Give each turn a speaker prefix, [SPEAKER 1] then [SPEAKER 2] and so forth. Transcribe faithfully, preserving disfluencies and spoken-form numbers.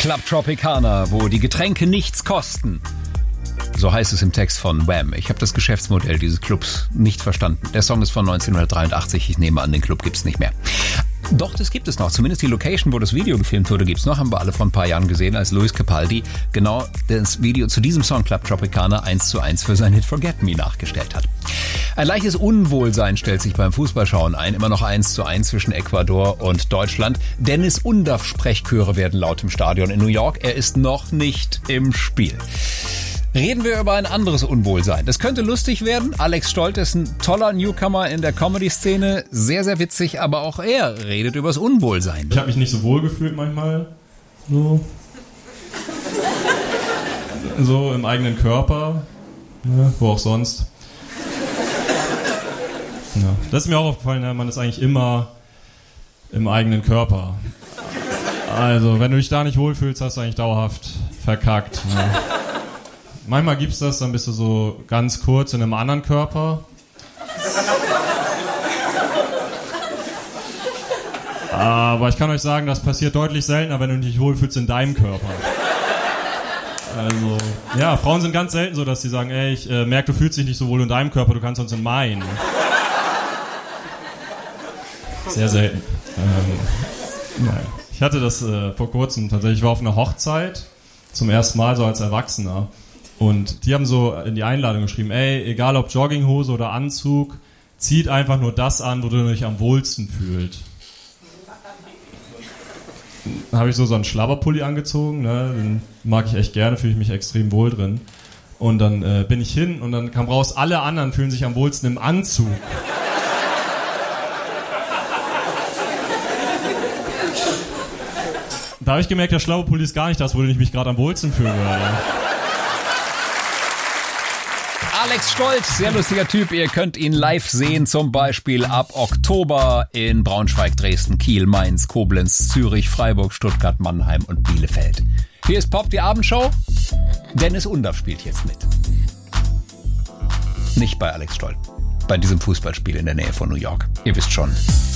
[SPEAKER 1] Club Tropicana, wo die Getränke nichts kosten. So heißt es im Text von Wham. Ich habe das Geschäftsmodell dieses Clubs nicht verstanden. Der Song ist von neunzehnhundertdreiundachtzig. Ich nehme an, den Club gibt's nicht mehr. Doch, das gibt es noch. Zumindest die Location, wo das Video gefilmt wurde, gibt's noch. Haben wir alle vor ein paar Jahren gesehen, als Luis Capaldi genau das Video zu diesem Song Club Tropicana eins zu eins für sein Hit Forget Me nachgestellt hat. Ein leichtes Unwohlsein stellt sich beim Fußballschauen ein. Immer noch eins zu eins zwischen Ecuador und Deutschland. Dennis Undaff Sprechchöre werden laut im Stadion in New York. Er ist noch nicht im Spiel. Reden wir über ein anderes Unwohlsein. Das könnte lustig werden. Alex Stolt ist ein toller Newcomer in der Comedy-Szene. Sehr, sehr witzig, aber auch er redet übers Unwohlsein.
[SPEAKER 2] Ich habe mich nicht so wohl gefühlt manchmal. So. So im eigenen Körper. Ja, wo auch sonst. Ja. Das ist mir auch aufgefallen, ja, man ist eigentlich immer im eigenen Körper. Also, wenn du dich da nicht wohlfühlst, hast du eigentlich dauerhaft verkackt. Ja. Manchmal gibt's das, dann bist du so ganz kurz in einem anderen Körper. Aber ich kann euch sagen, das passiert deutlich seltener, wenn du dich wohlfühlst in deinem Körper. Also, ja, Frauen sind ganz selten so, dass sie sagen, ey, ich äh, merke, du fühlst dich nicht so wohl in deinem Körper, du kannst sonst in meinen. Sehr selten. Ähm, nein. Ich hatte das äh, vor kurzem tatsächlich, ich war auf einer Hochzeit, zum ersten Mal so als Erwachsener. Und die haben so in die Einladung geschrieben, ey, egal ob Jogginghose oder Anzug, zieht einfach nur das an, wo du dich am wohlsten fühlst. Dann habe ich so so einen Schlabberpulli angezogen, ne? Den mag ich echt gerne, fühle ich mich extrem wohl drin. Und dann äh, bin ich hin und dann kam raus, alle anderen fühlen sich am wohlsten im Anzug. Da habe ich gemerkt, der Schlabberpulli ist gar nicht das, wo ich mich gerade am wohlsten fühlen würde.
[SPEAKER 1] Alex Stolt, sehr lustiger Typ. Ihr könnt ihn live sehen, zum Beispiel ab Oktober in Braunschweig, Dresden, Kiel, Mainz, Koblenz, Zürich, Freiburg, Stuttgart, Mannheim und Bielefeld. Hier ist Pop, die Abendshow. Dennis Undaff spielt jetzt mit. Nicht bei Alex Stolt, bei diesem Fußballspiel in der Nähe von New York. Ihr wisst schon.